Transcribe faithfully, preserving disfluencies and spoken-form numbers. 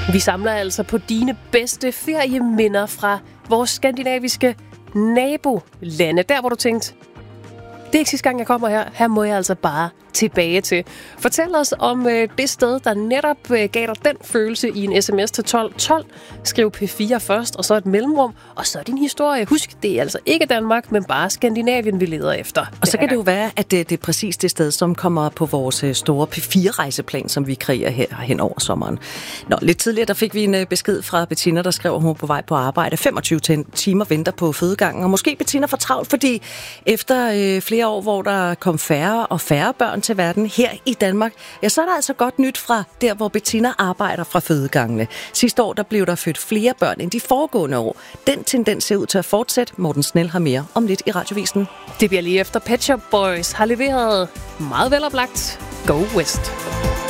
Vi samler altså på dine bedste ferieminder fra vores skandinaviske nabolande. Der, hvor du tænkte, det er ikke sidste gang, jeg kommer her. Her må jeg altså bare tilbage til. Fortæl os om øh, det sted, der netop øh, gav dig den følelse i en sms til tolv tolv. Skriv P fire først, og så et mellemrum, og så din historie. Husk, det er altså ikke Danmark, men bare Skandinavien, vi leder efter. Og så kan det jo være, at det, det er præcis det sted, som kommer på vores store P fire-rejseplan, som vi kreerer her hen over sommeren. Nå, lidt tidligere, der fik vi en besked fra Bettina, der skrev, at hun er på vej på arbejde. femogtyve timer venter på fødegangen, og måske Bettina for travlt, fordi efter øh, flere år, hvor der kom færre og færre børn til verden her i Danmark, ja, så er der altså godt nyt fra der, hvor Bettina arbejder fra fødegangene. Sidste år, der blev der født flere børn end de foregående år. Den tendens ser ud til at fortsætte. Morten Snell har mere om lidt i Radiovisen. Det bliver lige efter Pet Shop Boys har leveret meget veloplagt Go West.